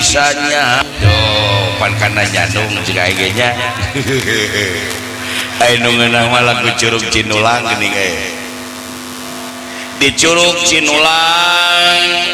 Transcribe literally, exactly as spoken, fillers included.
bisanya tuh pan kana nyandung jika egenya anu ngeunah mah lagu Curug Cinulang geuning eh di Curug Cinulang